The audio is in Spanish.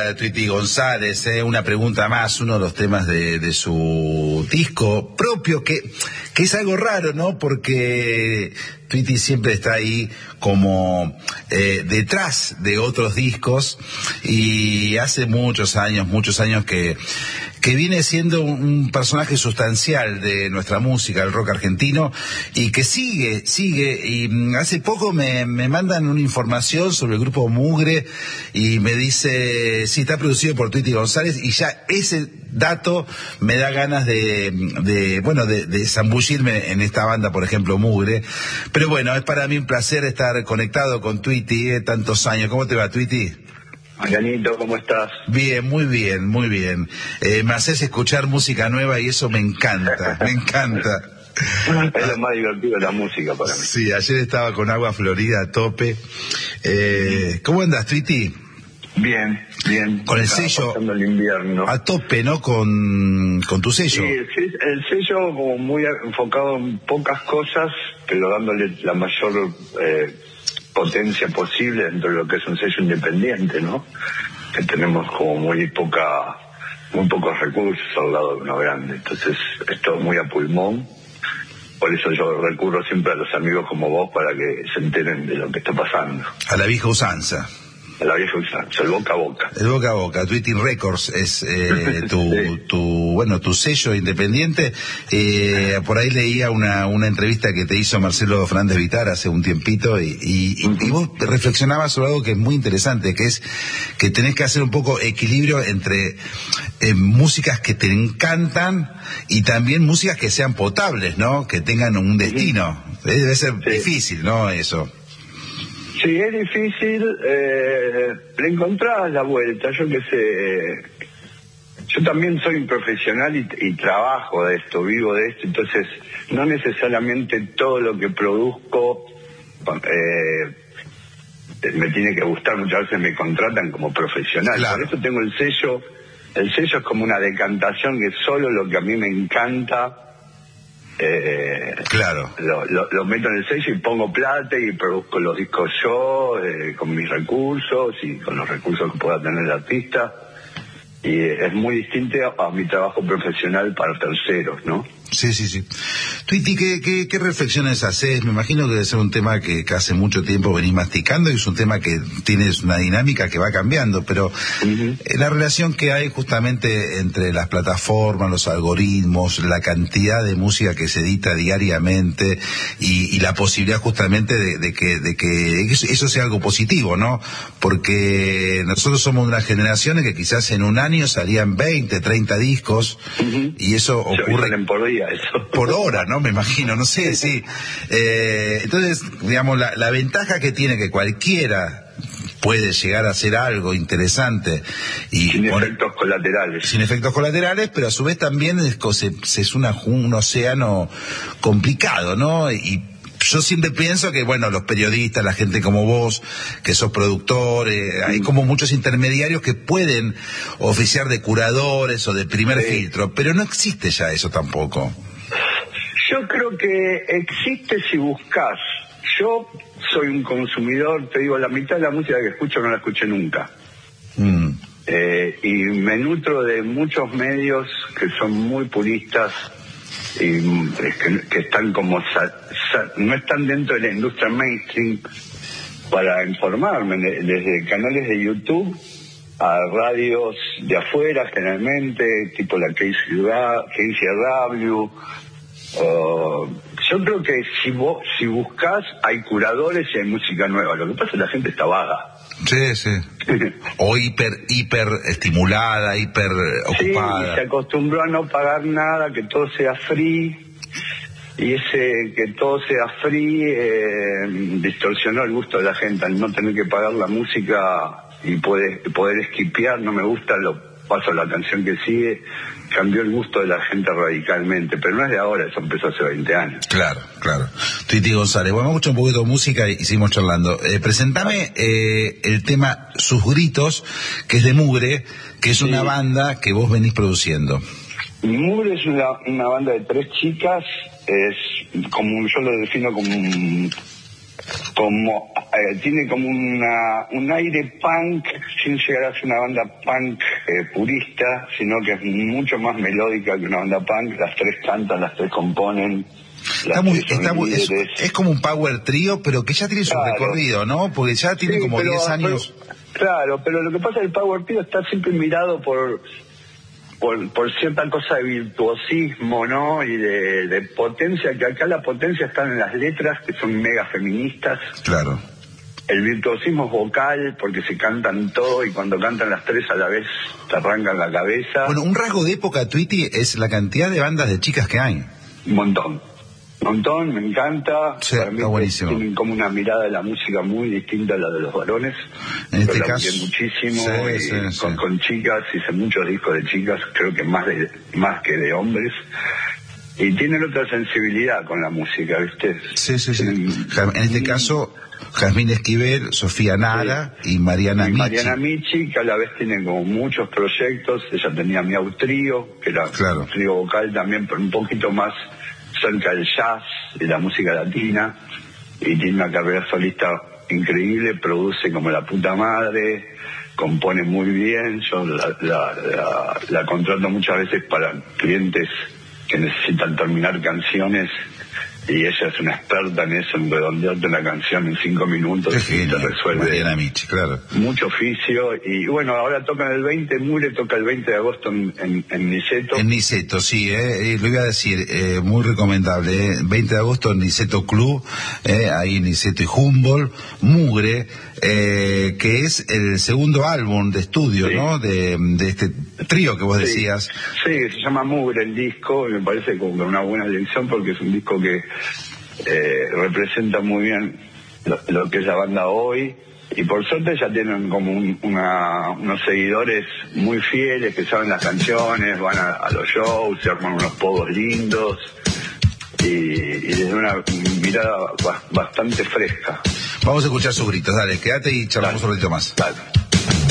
a Tweety González, una pregunta más, uno de los temas de su disco propio, que es algo raro, ¿no? Porque Tweety siempre está ahí como detrás de otros discos, y hace muchos años que viene siendo un personaje sustancial de nuestra música, el rock argentino, y que sigue, y hace poco me mandan una información sobre el grupo Mugre, y me dice, sí, está producido por Tweety González, y ya ese dato me da ganas de zambullirme en esta banda, por ejemplo, Mugre. Pero bueno, es para mí un placer estar conectado con Tweety, tantos años. ¿Cómo te va, Tweety? Marianito, ¿cómo estás? Bien, muy bien, muy bien. Me haces escuchar música nueva y eso me encanta, me encanta. Es lo más divertido de la música para mí. Sí, ayer estaba con Agua Florida a tope. ¿Cómo andas, Tweety? Bien. Con el sello pasando el invierno. a tope, ¿no? Con tu sello. Sí, el sello como muy enfocado en pocas cosas, pero dándole la mayor potencia posible dentro de lo que es un sello independiente, ¿no? Que tenemos como muy pocos recursos al lado de uno grande. Entonces es todo muy a pulmón. Por eso yo recurro siempre a los amigos como vos para que se enteren de lo que está pasando. A la vieja usanza. A la vieja usanza, el boca a boca. El boca a boca. Tweety Records es tu sello independiente. Por ahí leía una entrevista que te hizo Marcelo Fernández Vitar hace un tiempito, y vos reflexionabas sobre algo que es muy interesante, que es que tenés que hacer un poco equilibrio entre músicas que te encantan y también músicas que sean potables, ¿no? Que tengan un destino. Debe ser difícil, ¿no? Eso. Sí, es difícil, le encontrás la vuelta, yo qué sé. Yo también soy un profesional y trabajo de esto, vivo de esto, entonces no necesariamente todo lo que produzco me tiene que gustar. Muchas veces me contratan como profesional, claro. Por eso tengo el sello es como una decantación, que solo lo que a mí me encanta, claro, lo meto en el sello y pongo plata y produzco los discos yo, con mis recursos y con los recursos que pueda tener el artista, y es muy distinto a mi trabajo profesional para terceros, ¿no? Sí. Tweety, ¿qué reflexiones haces? Me imagino que debe ser un tema que hace mucho tiempo venís masticando, y es un tema que tienes una dinámica que va cambiando, pero la relación que hay justamente entre las plataformas, los algoritmos, la cantidad de música que se edita diariamente, y la posibilidad justamente de que eso sea algo positivo, ¿no? Porque nosotros somos una generación en que quizás en un año salían 20, 30 discos, y eso ocurre por día, eso. Por hora, ¿no? Me imagino, no sé, sí. Entonces, digamos, la ventaja que tiene, que cualquiera puede llegar a hacer algo interesante sin efectos colaterales. Sin efectos colaterales, pero a su vez también es un océano complicado, ¿no? Y yo siempre pienso que, bueno, los periodistas, la gente como vos, que sos productor, hay como muchos intermediarios que pueden oficiar de curadores o de primer filtro, pero no existe ya eso tampoco. Yo creo que existe si buscas. Yo soy un consumidor, te digo, la mitad de la música que escucho no la escuché nunca. Y me nutro de muchos medios que son muy puristas, y que están como no están dentro de la industria mainstream para informarme, desde canales de YouTube a radios de afuera, generalmente tipo la KCRW. Yo creo que si buscas, hay curadores y hay música nueva. Lo que pasa es que la gente está vaga. Sí. O hiper estimulada, hiper ocupada. Sí, se acostumbró a no pagar nada, que todo sea free. Y que todo sea free distorsionó el gusto de la gente. Al no tener que pagar la música y poder esquipear, no me gusta, lo paso a la canción que sigue. Cambió el gusto de la gente radicalmente, pero no es de ahora, eso empezó hace 20 años. Claro. Tweety González, bueno, vamos a escuchar un poquito de música y seguimos charlando. Presentame el tema Sus Gritos, que es de Mugre, que es una banda que vos venís produciendo. Mugre es una banda de 3 chicas, es como yo lo defino como como tiene como un aire punk, sin llegar a ser una banda punk purista, sino que es mucho más melódica que una banda punk. Las tres cantan, las tres componen. Es como un power trío, pero que ya tiene su recorrido, ¿no? Porque ya tiene como 10 años. Claro, pero lo que pasa es que el power trío está siempre mirado por cierta cosa de virtuosismo, ¿no? Y de potencia, que acá la potencia está en las letras, que son mega feministas. Claro. El virtuosismo es vocal, porque se cantan todo y cuando cantan las tres a la vez te arrancan la cabeza. Bueno, un rasgo de época, Tweety, es la cantidad de bandas de chicas que hay. Un montón, me encanta. Sí, está buenísimo. Tienen como una mirada de la música muy distinta a la de los varones. En este caso, muchísimo, sí. Con chicas, hice muchos discos de chicas, creo que más que de hombres. Y tienen otra sensibilidad con la música, ¿viste? Sí. En este caso, Jazmín Esquivel, Sofía Nara y Mariana Michi. Mariana Michi, que a la vez tienen como muchos proyectos. Ella tenía Miau Trío, que era un trío vocal también, pero un poquito más cerca del jazz y la música latina, y tiene una carrera solista increíble, produce como la puta madre, compone muy bien. Yo la contrato muchas veces para clientes que necesitan terminar canciones, y ella es una experta en eso, en redondearte una canción en 5 minutos. Qué te resuelve. Mariana Michi, claro. Mucho oficio. Y bueno, ahora tocan el 20, Mugre toca el 20 de agosto en Niceto. En Niceto, sí, lo iba a decir, muy recomendable, 20 de agosto en Niceto Club, ahí en Niceto y Humboldt. Mugre, que es el segundo álbum de estudio, sí, ¿no? De este trío que vos decías. Sí, se llama Mugre el disco, y me parece como una buena elección porque es un disco que representa muy bien lo que es la banda hoy, y por suerte ya tienen como unos seguidores muy fieles que saben las canciones, van a los shows, se arman unos pogos lindos y desde una mirada bastante fresca. Vamos a escuchar sus gritos, dale, quédate y charlamos un ratito más. Dale.